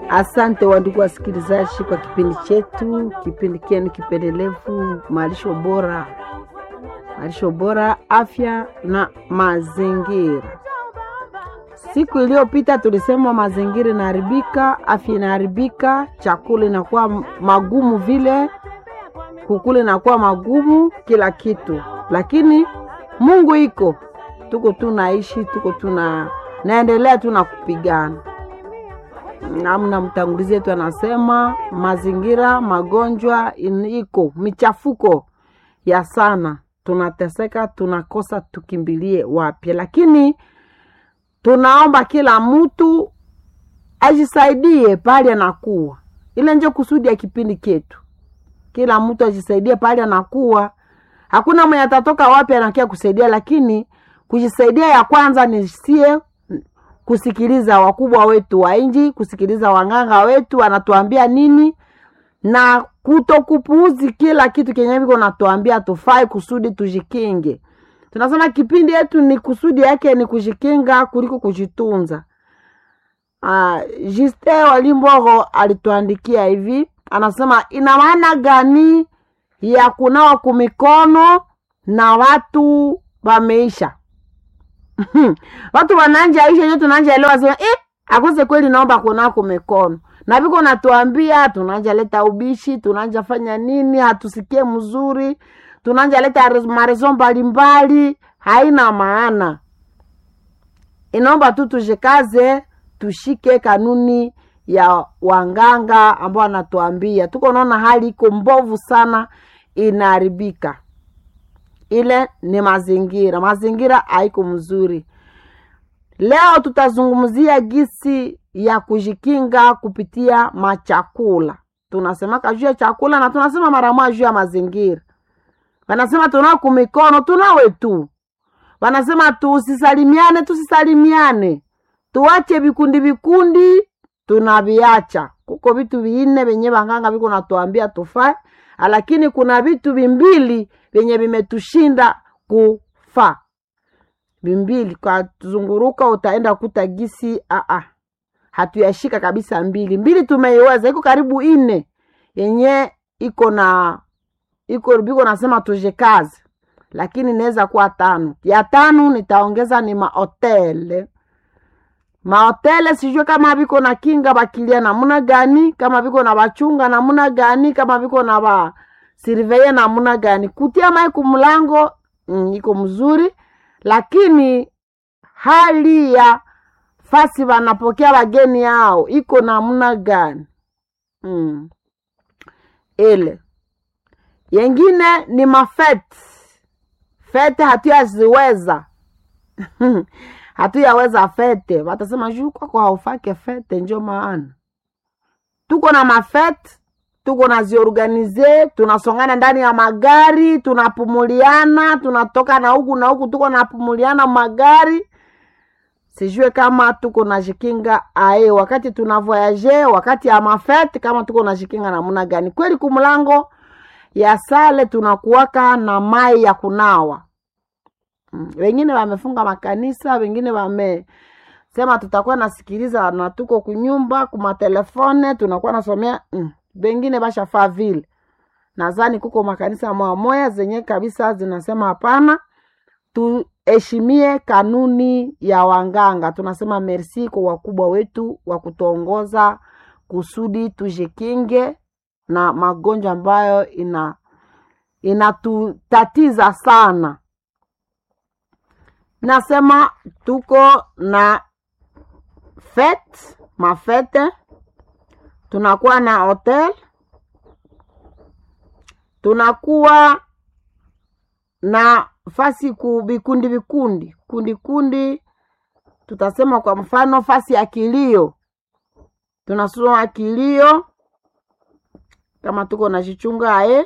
Asante wandugu wasikilizaji kwa kipindi chetu, kipindi kenu kipendelevu, malisho bora, afya na mazingira. Siku iliyopita tulisema mazingira inaharibika, afya inaharibika, chakula inakuwa magumu vile, kukula inakuwa magumu, kila kitu. Lakini Mungu iko, tuko tunaishi, naendelea tunakupigana. Namna mtangulizi wetu anasema mazingira, magonjwa iko, michafuko ya sana. Tunateseka, tunakosa tukimbilie wapi. Lakini tunaomba kila mtu ajisaidie pale anakuwa. Ile ndio kusudi ya kipindi chetu. Kila mtu ajisaidie pale anakuwa. Hakuna mwenye atatoka wapi anakia kusaidia, lakini kujisaidia ya kwanza ni sie kusikiliza wakubwa wetu wa inji, kusikiliza wanganga wetu wanatuambia nini, na kutokupuuzi kila kitu kenye biko natuambia tufai kusudi tujikinge. Tunasema kipindi yetu ni kusudi yake ni kujikinga kuliko kujitunza. Juste Walimboro alituandikia hivi, anasema ina maana gani ya kunawa kumikono na watu wameisha? Watu wananja aisha yote tunanja elewa sema akose kweli naomba kunawa kumikono. Na biko natuambia tunanja leta ubishi, tunanja fanya nini, hatusikie mzuri, tunanja leta marezo mbalimbali, haina maana. Inaomba tu tujikaze, tushike kanuni ya wanganga ambao anatuambia. Tuko naona hali iko mbovu sana, inaharibika. Ile ni mazingira haiko mzuri. Leo tutazungumzia gisi ya kujikinga kupitia machakula. Tunasema juu ya chakula na tunasema mara moja juu ya mazingira. Wanasema tunao kumikono, tunawe tu. Wanasema tusisalimiane. Tuache vikundi, tunaviacha. Kuko vitu vinne venye banganga biko natuambia tufai, lakini kuna vitu vimbili venye vimetushinda kufa. Vimbili kwa tuzunguruka utaenda kuta gisi hatuyashika kabisa mbili tumeiweza, iko karibu 4 yenye iko biko nasema tujekazi, lakini inaweza kuwa 5. Ya 5 nitaongeza ni mahotele. Mahotele sijue kama biko na kinga bakilia namuna gani, kama biko na bachunga namuna gani, kama biko na ba surveiller namuna gani. Kutia mai kumlango iko mzuri, lakini hali ya fasi wanapokea wageni yao iko namuna gani? Ele yengine ni fete hatuyaziweza. Hatuyaweza fete. Watasema juu kwa haufake fete, ndio maana tuko na mafete, tuko na ziorganize, tunasongana ndani ya magari, tunapumuliana, tunatoka na huku tuko napumuliana magari. Sijue kama tuko na jikinga wakati tunavoyaje, wakati ya mafete, kama tuko na jikinga namna gani. Kweli kumlango ya sale tunakuwaka na mai ya kunawa. Wengine wamefunga makanisa, wengine wamesema tutakuwa nasikiliza na tuko kunyumba, kuma telefone, tunakuwa nasomea. Wengine basha vile. Nadhani kuko makanisa moya zenye kabisa zinasema hapana, tuheshimie kanuni ya wanganga. Tunasema merci kwa wakubwa wetu wa kutuongoza kusudi tujikinge na magonjwa ambayo inatutatiza sana. Nasema tuko na mafete, tunakuwa na hotel, tunakuwa na fasi vikundi, tutasema kwa mfano fasi ya kilio, tunasoma kilio kama tuko na jichunga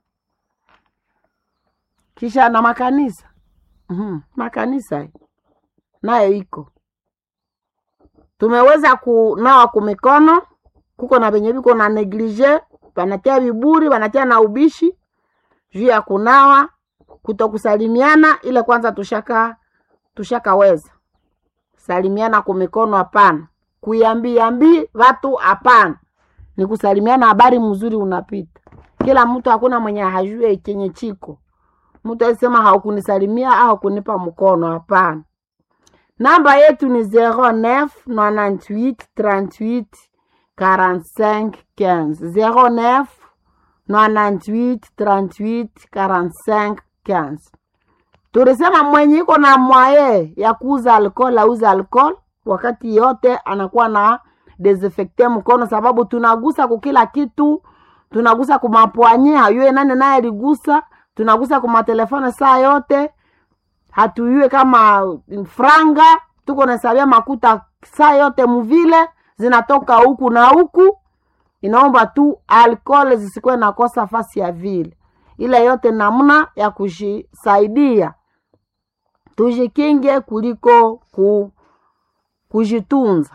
kisha na makanisa. Makanisa nayo iko. Tumeweza kunawa kumikono, kuko na benye biko na neglige, wanatia viburi, wanatia na ubishi juu ya kunawa, kutokusalimiana. Ile kwanza tushakaweza salimiana kwa mikono hapana. kuyambi watu hapana. Ni kusalimiana habari mzuri unapita. Kila mtu hakuna mwenye hajue chenye chiko. Mtu asema haukunisalimia au kunipa mkono hapana. Namba yetu ni 09 98 38 45 15. 09 98 38 45 15. Tulisema mwenye iko na mwaye ya kuuza alcohol auza alcohol, wakati yote anakuwa na desinfecte mkono, sababu tunagusa kwa kila kitu. Tunagusa kwa mapoanye, hayue nani naye aligusa. Tunagusa kwa telefone saa yote. Hatuyue kama franga, tuko nasabia makuta saa yote mvile zinatoka huku na huku. Inaomba tu alcohol zisikuwe nakosa fasi ya vile. Ile yote namna ya kujisaidia. Tujikinge kuliko kujitunza.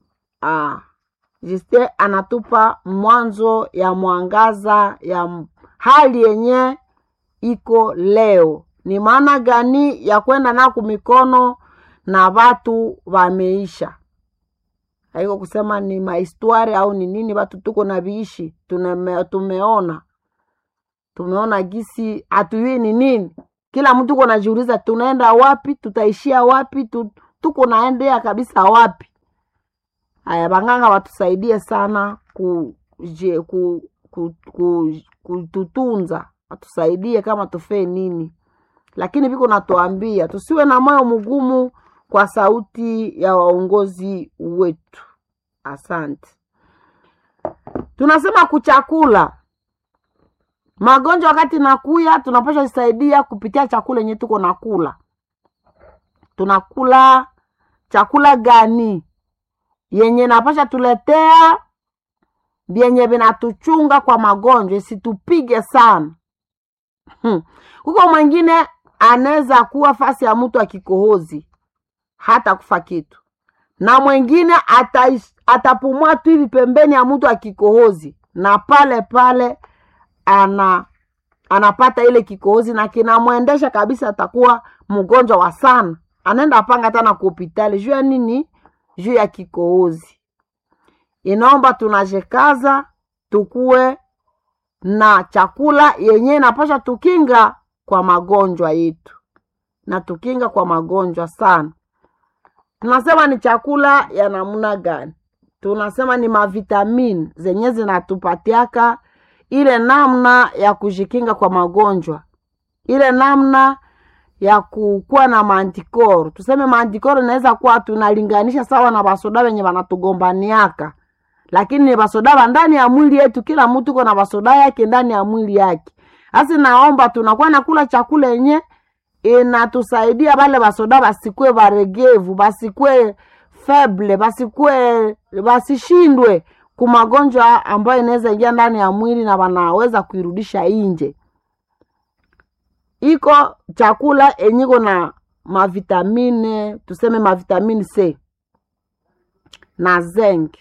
Jiste anatupa mwanzo ya mwangaza ya hali yenye iko leo. Ni maana gani ya kwenda na kumikono na watu wameisha. Haiko kusema ni mahistoria au ni nini, watu tuko na biishi. Tumeona gisi hatujui ni nini. Kila mtu uko najiuliza tunaenda wapi, tutaishia wapi, tuko naendea kabisa wapi. Haya, banganga watusaidie sana kututunza. Watusaidie kama tufe nini. Lakini biko natuambia tusiwe na moyo mgumu kwa sauti ya waongozi wetu. Asante. Tunasema kuchakula. Magonjwa wakati nakuya tunapaswa kusaidia kupitia chakula yenye tuko nakula. Tunakula chakula gani yenye napasha tuletea yenye binatuchunga kwa magonjwa, situpige sana. Huko mwingine anaweza kuwa fasi ya mtu akikohozi hata kufa kitu. Na mwingine atapumua tu hivi pembeni ya mtu akikohozi na pale anapata ile kikohozi na kinamwendesha kabisa, atakuwa mgonjwa wa sana. Anaenda panga tena kwa hospitali. Juu ya nini? Juu ya kikohozi. Inaomba tunajekaza tukue na chakula yenye napasha tukinga kwa magonjwa yetu. Na tukinga kwa magonjwa sana. Tunasema ni chakula ya namna gani? Tunasema ni mavitamini zenye zinatupatiaka ile namna ya kujikinga kwa magonjwa. Ile namna ya kukuwa na mantikoro. Tuseme mantikoro inaweza kuwa tunalinganisha sawa na basoda wenye wanatugombaniaka. Lakini ni basoda ndani ya mwili yetu. Kila mtu uko na basoda yake ndani ya mwili yake. Asi naomba tunakuwa nakula chakula yenye inatusaidia wale basoda basikwe baregevu, basikwe feble, basishindwe kumagonjwa ambayo inaweza ingia ndani ya mwili na wanaweza kuirudisha nje. Iko chakula enyiko na mavitamine, tuseme mavitamine C na zinc.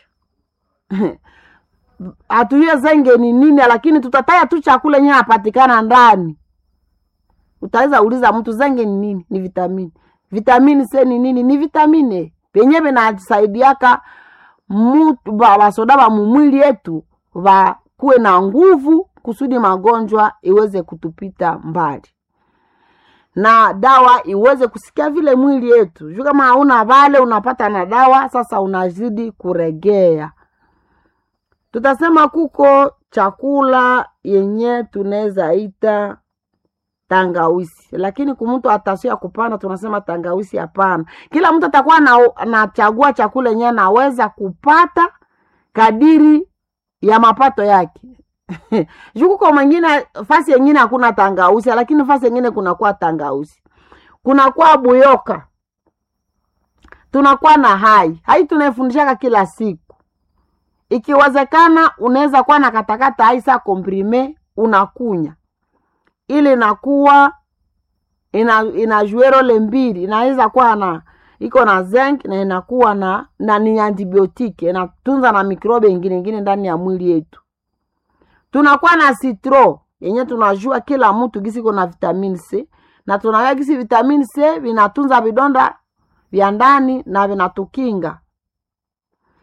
Hatujue zinc ni nini, lakini tutataya tu chakula yenye inapatikana ndani. Utaweza uliza mtu zinc ni nini? Ni vitamini. Vitamini C ni nini? Ni vitamine. Penye binasaidiaka mtu basoda ba mwili yetu kuwe na nguvu kusudi magonjwa iweze kutupita mbali. Na dawa iweze kusikia vile mwili yetu. Juu kama hauna vale unapata na dawa, sasa unazidi kuregea. Tutasema kuko chakula yenye tunaweza ita tangawizi. Lakini kumtu atasia kupanda tunasema tangawizi hapana. Kila mtu atakuwa anachagua chakula yenye anaweza kupata kadiri ya mapato yake. Juku kwa mwingine fasi nyingine hakuna tangawizi, lakini fasi nyingine kuna kwa tangawizi. Kuna kwa buyoka. Tunakuwa na hai tunafundishaka kila siku. Ikiwezekana unaweza kuwa na katakata hai saa komprime unakunya. Ile inakuwa ina juero lembili, inaweza kuwa iko na zinc na inakuwa na ni antibiotiki, inatunza na mikrobe nyingine ndani ya mwili yetu. Tunakuwa na citro, yenye tunajua kila mtu gisi kuna vitamini C, na tunajua gisi vitamini C vinatunza vidonda vya ndani na vinatukinga.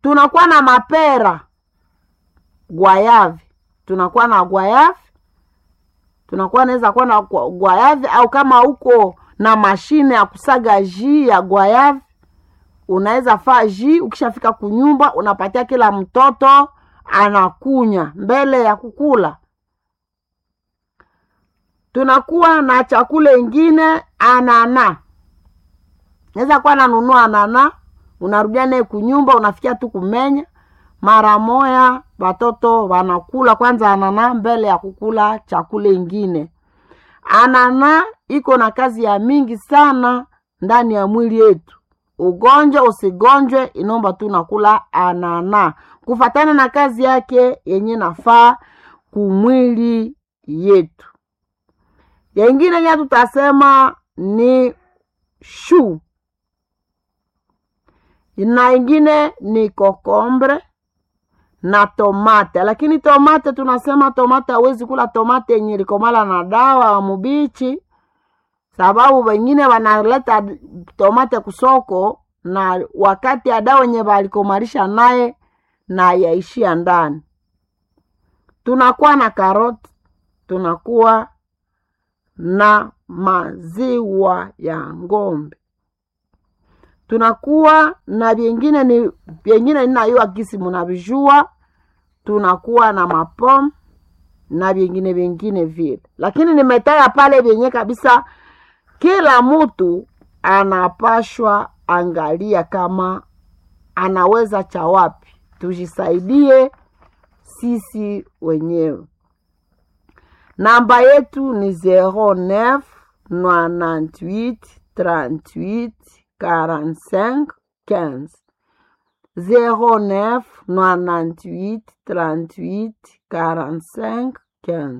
Tunakuwa na mapera, guayave. Tunakuwa na guayave. Tunakuwa naweza kuwa na guayave, au kama uko na mashine ya kusaga jus ya guayave, unaweza faa jus. Ukishafika kunyumba unapatia kila mtoto anakunya mbele ya kukula. Tunakuwa na chakula ingine, anana. Naweza kuwa nanunua anana, unarudia naye kunyumba, unafikia tu kumenya. Mara moya watoto wanakula kwanza anana mbele ya kukula chakula ingine. Anana iko na kazi ya mingi sana ndani ya mwili yetu. Ugonjwe usigonjwe, inomba tu nakula anana kufatana na kazi yake yenye nafaa kumwili yetu. Yengine nya tutasema ni shu, na ingine ni kokombre na tomate. Lakini tomate tunasema tomate hawezi kula tomate yenye likomala na dawa mubichi, sababu wengine wanaleta tomate kusoko na wakati ya dawa yenye balikomarisha naye na yaishia ndani. Tunakuwa na karoti, tunakuwa na maziwa ya ngombe, tunakuwa na vingine ninayua kisi munavijua. Tunakuwa na mapom na vingine vile. Lakini nimetaya pale vyenye kabisa kila mtu anapashwa angalia kama anaweza cha wapi. Tujisaidie sisi wenyewe. Namba yetu ni 09 98 38 45 15. 09 98 38 45 15.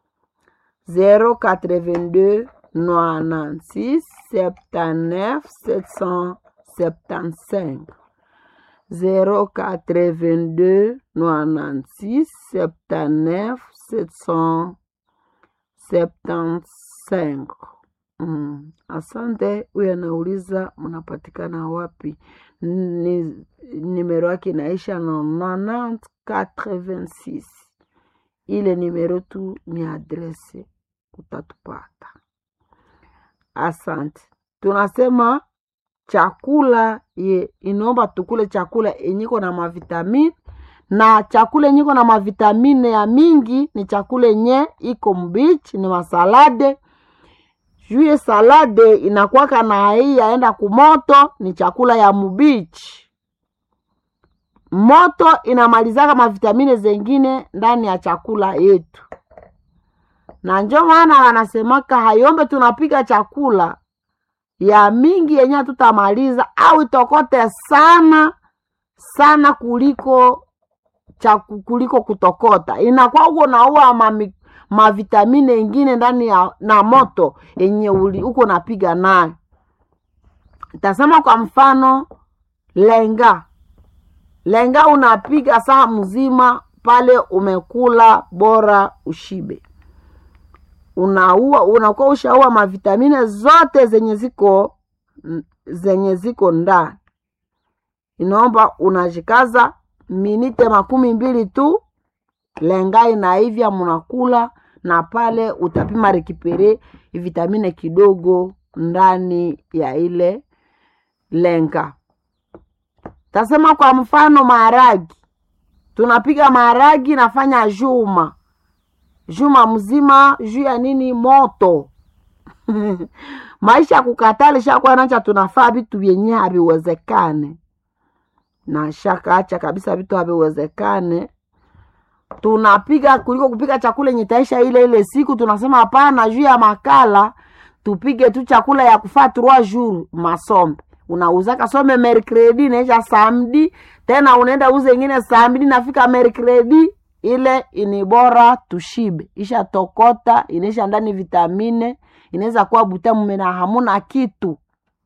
082 96 79 775. 082 96 79 775. Asante. Huyu anauliza mnapatikana wapi? Numero yake inaisha na 9086. Ile numero tu ni adrese, utatupata. Asante. Tunasema chakula inaomba tukule chakula yenyiko na mavitamini, na chakula yenyiko na mavitamini ya mingi ni chakula yenye iko mbichi, ni masalade. Juu salade inakuwaka na hii yaenda kumoto, ni chakula ya mbichi. Moto inamalizaka mavitamini zengine ndani ya chakula yetu. Na ndio maana wanasemaka hayombe tunapika chakula ya mingi yenye tutamaliza au itokote sana kuliko kutokota. Inakuwa uko na uwa mavitamini ingine ndani ya na moto yenye uko napiga nayo. Tasema kwa mfano lenga unapiga saa mzima pale umekula bora ushibe. Unakuwa ushaua mavitamini zote zenye ziko ndani. Inaomba unajikaza minite 20 tu, lenga inaivya mnakula, na pale utapima rekipere vitamini kidogo ndani ya ile lenga. Tasema kwa mfano maharagi. Tunapiga maharagi, nafanya juma mzima juu ya nini? Moto. Maisha kukatale shakwa nacha tunafaa vitu vyenye haviwezekane. Na shaka acha kabisa vitu haviwezekane. Tunapiga kuliko kupika chakula yenye taisha ile siku. Tunasema hapana, juu ya makala tupige tu chakula ya kufaa 3 jours masombe. Unauza kasome mercredi neja samedi, tena unaenda uze ingine samedi, nafika mercredi ile inibora tushibe. Isha tokota, inesha ndani vitamine, inaweza kuwa butamu mena hamuna kitu.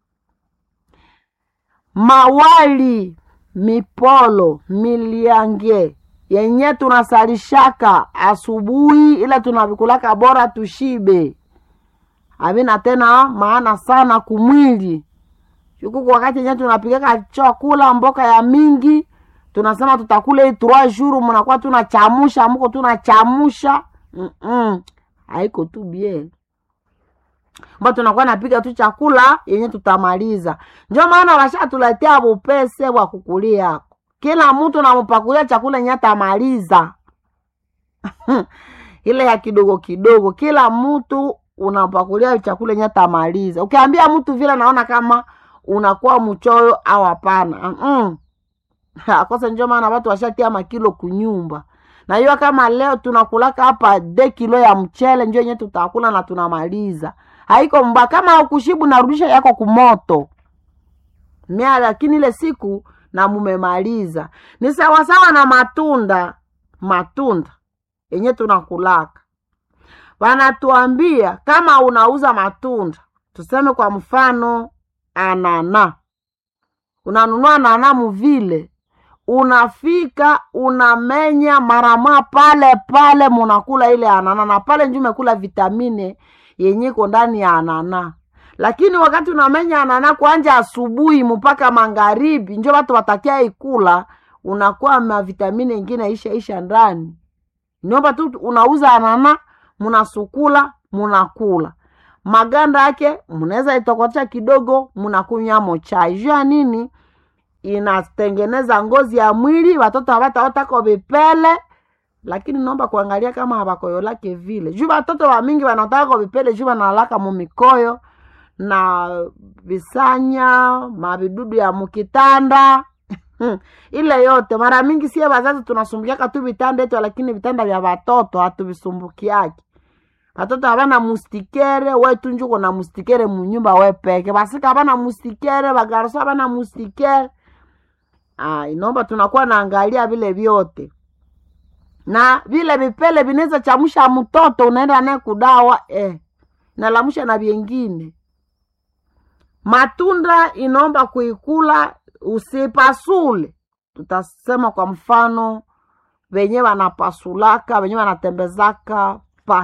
Mawali, mipolo, miliange yenye tunasalishaka asubuhi, ila tunavikulaka bora tushibe. Havina tena maana sana kumwili. Shukuku wakati yenye tunapigaka chakula mboka ya mingi, tunasema tutakula hii 3 jours, mnakuwa tunachamusha, mko tunachamusha. Haiko tu bien. Mbona tunakuwa napiga tu chakula yenye tutamaliza. Ndio maana washatuletea bupese wa kukulia. Kila mtu nampakulia chakula yenye atamaliza. Ile ya kidogo kidogo, kila mtu unampakulia chakula yenye atamaliza. Ukiambia mtu vile naona kama unakuwa mchoyo au hapana. Kosa ndio maana watu washatia makilo kunyumba. Na hiyo kama leo tunakulaka hapa 2 kilo ya mchele ndio yenye tutakula na tunamaliza. Haiko mbaya kama ukushibu narudisha yako kumoto. Lakini ile siku na mumemaliza. Ni sawa sawa na matunda yenye tunakulaka. Wanatuambia kama unauza matunda, tuseme kwa mfano anana. Unanunua anana mvile, unafika unamenya marama pale munakula ile anana, na pale ndio umekula vitamine yenye iko ndani ya anana. Lakini wakati unamenya anana kuanja asubuhi mpaka magharibi ndio watu watakia ikula, unakuwa na vitamine nyingine isha ndani. Niomba tu unauza anana, munasukula, munakula. Maganda yake mnaweza itokocha kidogo, mnakunywa chai. Jua nini? Inatengeneza ngozi ya mwili, watoto hawataota kwa vipele. Lakini naomba kuangalia kama habakoyolake vile. Jua watoto wa mingi wanataka kwa vipele, jua wanalaka mumikoyo na visanya, mabidudu ya mukitanda. Ile yote mara mingi sie wazazi tunasumbukiaka tu vitanda yetu, lakini vitanda vya watoto hatuvisumbukiaki. Watoto habana mustikere, wewe tu njuko na mustikere munyumba wewe peke. Basika habana mustikere, bagaruso habana mustikere. Inaomba tunakuwa naangalia vile vyote. Na vile vipele vinaweza chamusha mtoto, unaenda naye kudawa na lamusha na vingine. Matunda inaomba kuikula usipasule. Tutasema kwa mfano wenye wanapasulaka, wenye wanatembezaka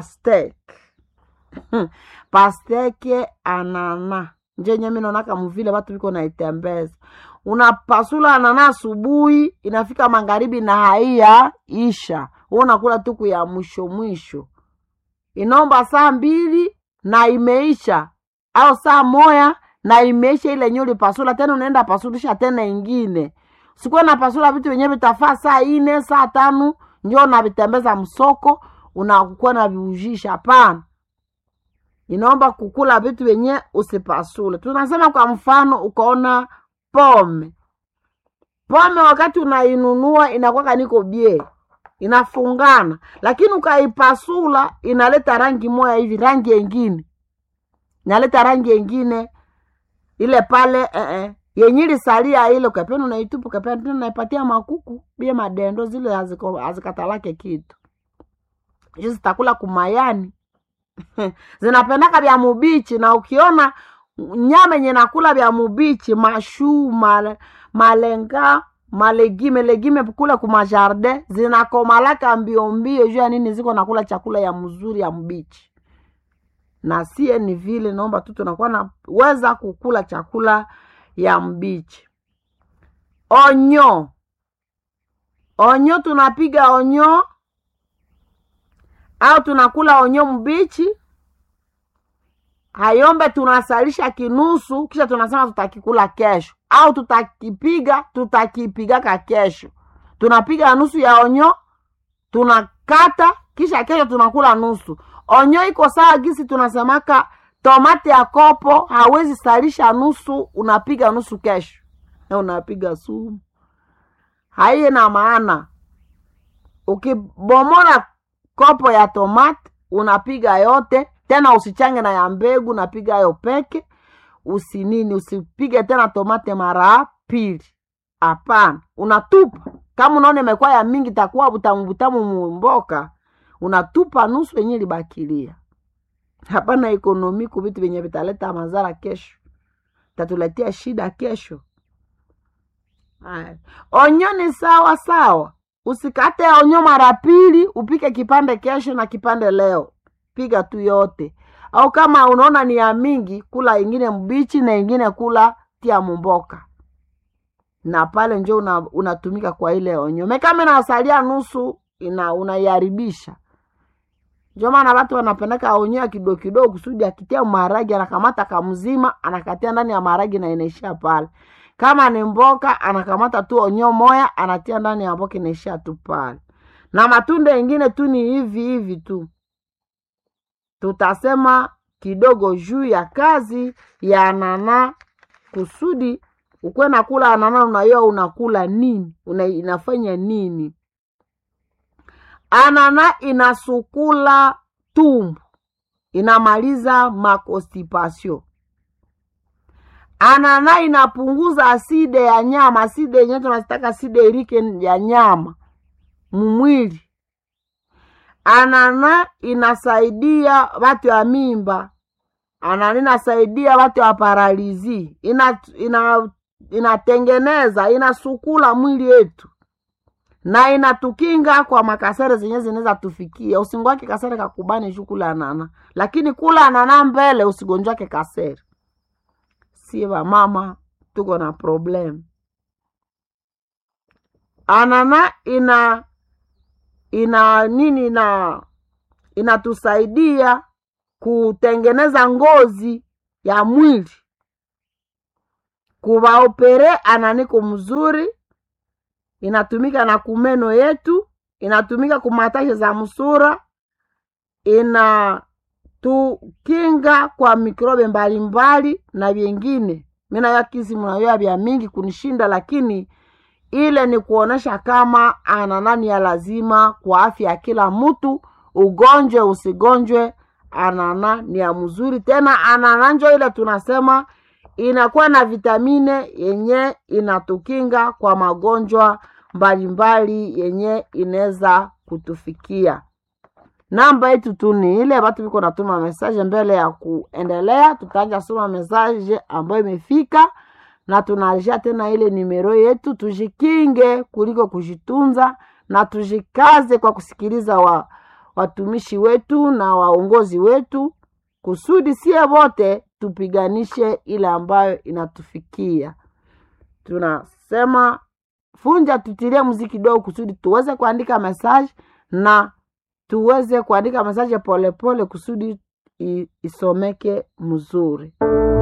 pasteke anana. Njenye mimi naona kama vile watu biko naitembeza. Unapasula anana asubuhi, inafika magharibi na haiya isha. Unakula tuku ya mwisho. Inaomba saa 2 na imeisha, au saa 1 na imeisha ile nyuli pasula, tena unaenda pasulisha tena ingine. Sikuwa na pasula vitu wenyewe vitafaa saa 4, saa 5, njoo na vitembeza msoko, unakuwa na viujisha. Hapana. Inaomba kukula vitu wenye usipasule. Tunasema kwa mfano ukaona pome wakati unainunua inakuwa niko bie, inafungana, lakini ukaipasula inaleta rangi moja hivi, rangi nyingine. Inaleta rangi nyingine ile pale yenyili salia ile ukapenda unaitupa, ukapenda unaipatia makuku bie madendo zile hazikatalake kitu. Hizo zitakula kumayani. Zinapendaka vya mubichi, na ukiona nyama yenye nakula vya mubichi, mashu, malenga, legime kula kuma jardin, zinakomalaka mbio jua nini ziko nakula chakula ya mzuri ya mubichi. Na sie ni vile naomba tu tunakuwa na weza kukula chakula ya mbichi. Onyo tunapiga onyo au tunakula onyo mbichi. Hayombe tunasalisha kinusu, kisha tunasema tutakikula kesho, au tutakipiga kesho. Tunapiga nusu ya onyo, tunakata, kisha kesho tunakula nusu. Onyo iko sawa gisi tunasemaka tomate ya kopo, hawezi salisha nusu, unapiga nusu kesho. Na unapiga sumu. Haiye na maana. Ukibomora kopo ya tomate, unapiga yote, tena usichange na ya mbegu, unapiga yo peke. Usipige tena tomate mara pili. Hapana, unatupa. Kama unaona imekuwa ya mingi takuwa butamu mboka, unatupa nusu yenye libakilia. Hapana ekonomi ku vitu venye vitaleta madhara kesho. Tatuletea shida kesho. Onyo ni sawa. Usikate onyo mara pili, upike kipande kesho na kipande leo. Piga tu yote. Au kama unaona ni ya mingi, kula ingine mbichi na ingine kula tia mboka. na pale njo unatumika kwa ile onyo. Kama inasalia nusu unaiharibisha. Ndio maana watu wanapendeka onyo kidogo kidogo kusudi akitia maharagi anakamata kamzima anakatia ndani ya maharagi na inaishia pale. Kama ni mboka anakamata tu onyo moya anatia ndani ya mboka inaishia tu pale. Na matunda mengine tu ni hivi tu. Tutasema kidogo juu ya kazi ya anana kusudi ukwe nakula anana unayua unakula nini, inafanya nini. Anana inasukula tumbo, inamaliza makostipasio. Anana inapunguza aside ya nyama, aside yenyewe tunasitaka aside irike ya nyama mwili. Anana inasaidia watu ya mimba. Anana inasaidia watu ya paralizi. Inatengeneza, inasukula mwili yetu. Na inatukinga kwa makasere zenye zinaweza tufikia. Usingwake kasere kakubani shukula anana. Lakini kula anana mbele usigonjwake kasere. Siwa mama tuko na problem. Anana inatusaidia kutengeneza ngozi ya mwili. Kuwaopere ananiko mzuri. Inatumika na kumeno yetu. Inatumika kumatashe za musura. Inatukinga kwa mikrobe mbalimbali na vingine. Mina yakizi mnayoya vya mingi kunishinda, lakini ile ni kuonesha kama ananani ya lazima kwa afya ya kila mtu. Ugonjwe usigonjwe, anana ni ya mzuri. Tena anananjo ile tunasema inakuwa na vitamine yenye inatukinga kwa magonjwa mbalimbali yenye ineza kutufikia. Namba yetu tu ni ile, watu biko natuma message mbele ya kuendelea. Tutaanza soma message ambayo imefika na tunarejea tena ile numero yetu. Tujikinge kuliko kujitunza na tujikaze kwa kusikiliza watumishi wetu na waongozi wetu kusudi sie wote tupiganishe ile ambayo inatufikia. Tunasema funja tutilie muziki kidogo kusudi tuweze kuandika message na tuweze kuandika message pole pole kusudi isomeke mzuri.